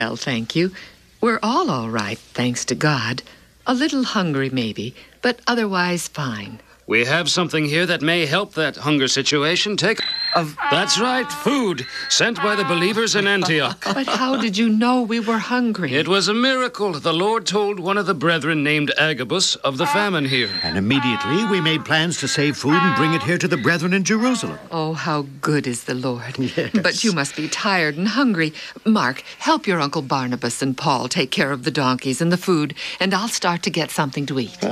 Well, thank you. We're all right, thanks to God. A little hungry, maybe, but otherwise fine. We have something here that may help that hunger situation. That's right, food, sent by the believers in Antioch. But how did you know we were hungry? It was a miracle. The Lord told one of the brethren named Agabus of the famine here. And immediately we made plans to save food and bring it here to the brethren in Jerusalem. Oh, how good is the Lord. Yes. But you must be tired and hungry. Mark, help your Uncle Barnabas and Paul take care of the donkeys and the food, and I'll start to get something to eat.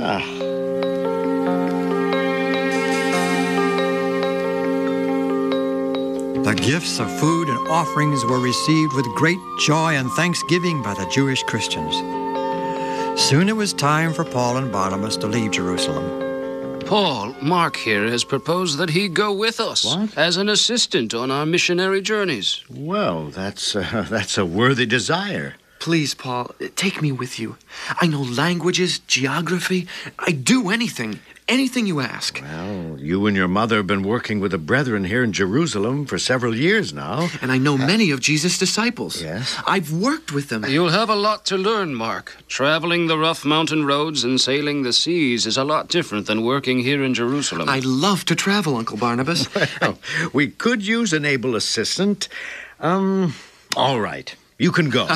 The gifts of food and offerings were received with great joy and thanksgiving by the Jewish Christians. Soon it was time for Paul and Barnabas to leave Jerusalem. Paul, Mark here has proposed that he go with us. What? As an assistant on our missionary journeys. Well, that's a worthy desire. Please, Paul, take me with you. I know languages, geography. I'd do anything you ask. Well, you and your mother have been working with the brethren here in Jerusalem for several years now. And I know many of Jesus' disciples. Yes? I've worked with them. You'll have a lot to learn, Mark. Traveling the rough mountain roads and sailing the seas is a lot different than working here in Jerusalem. I love to travel, Uncle Barnabas. Well, we could use an able assistant. All right. You can go.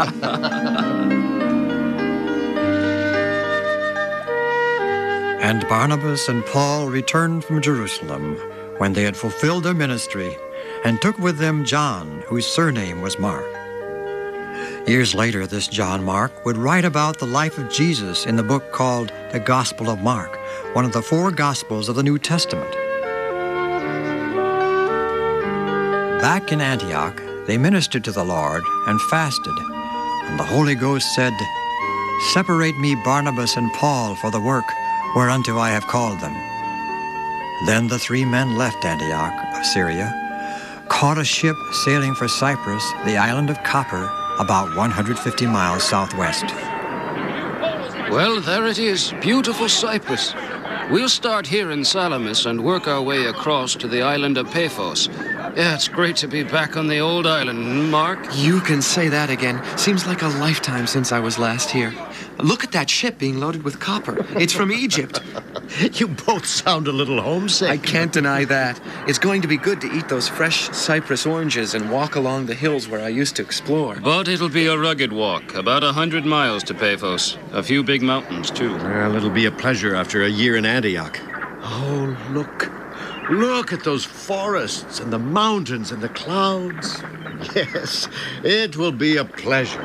And Barnabas and Paul returned from Jerusalem when they had fulfilled their ministry and took with them John, whose surname was Mark. Years later, this John Mark would write about the life of Jesus in the book called The Gospel of Mark, one of the 4 Gospels of the New Testament. Back in Antioch, they ministered to the Lord and fasted, and the Holy Ghost said, "Separate me Barnabas and Paul for the work whereunto I have called them." Then the 3 men left Antioch of Syria, caught a ship sailing for Cyprus, the island of Copper, about 150 miles southwest. Well, there it is. Beautiful Cyprus. We'll start here in Salamis and work our way across to the island of Paphos. Yeah, it's great to be back on the old island, Mark. You can say that again. Seems like a lifetime since I was last here. Look at that ship being loaded with copper. It's from Egypt. You both sound a little homesick. I can't deny that. It's going to be good to eat those fresh Cyprus oranges and walk along the hills where I used to explore. But it'll be a rugged walk, about 100 miles to Paphos. A few big mountains, too. Well, it'll be a pleasure after a year in Antioch. Oh, look. Look at those forests and the mountains and the clouds. Yes, it will be a pleasure.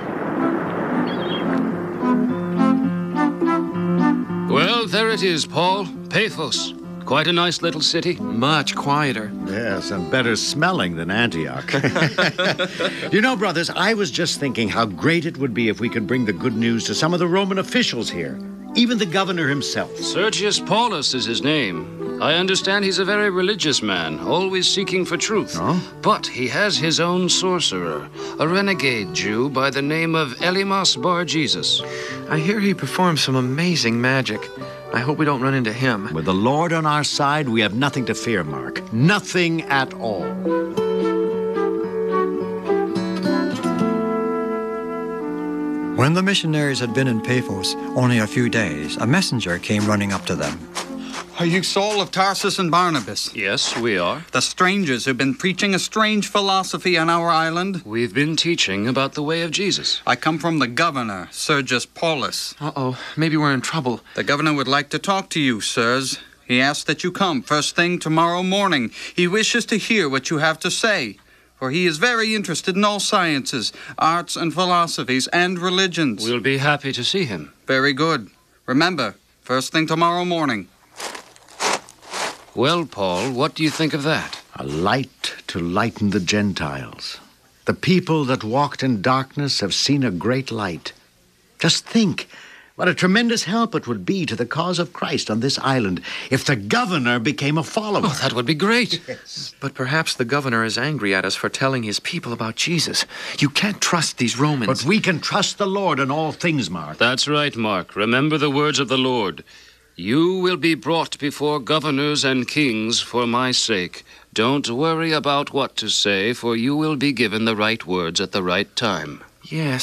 Well, there it is, Paul. Paphos. Quite a nice little city. Much quieter. Yes, and better smelling than Antioch. You know, brothers, I was just thinking how great it would be if we could bring the good news to some of the Roman officials here, even the governor himself. Sergius Paulus is his name. I understand he's a very religious man, always seeking for truth. Oh? But he has his own sorcerer, a renegade Jew by the name of Elymas Bar Jesus. I hear he performs some amazing magic. I hope we don't run into him. With the Lord on our side, we have nothing to fear, Mark. Nothing at all. When the missionaries had been in Paphos only a few days, a messenger came running up to them. Are you Saul of Tarsus and Barnabas? Yes, we are. The strangers who've been preaching a strange philosophy on our island? We've been teaching about the way of Jesus. I come from the governor, Sergius Paulus. Uh-oh, maybe we're in trouble. The governor would like to talk to you, sirs. He asks that you come first thing tomorrow morning. He wishes to hear what you have to say, for he is very interested in all sciences, arts and philosophies, and religions. We'll be happy to see him. Very good. Remember, first thing tomorrow morning. Well, Paul, what do you think of that? A light to lighten the Gentiles. The people that walked in darkness have seen a great light. Just think what a tremendous help it would be to the cause of Christ on this island if the governor became a follower. Oh, that would be great. Yes. But perhaps the governor is angry at us for telling his people about Jesus. You can't trust these Romans. But we can trust the Lord in all things, Mark. That's right, Mark. Remember the words of the Lord. You will be brought before governors and kings for my sake. Don't worry about what to say, for you will be given the right words at the right time. Yes.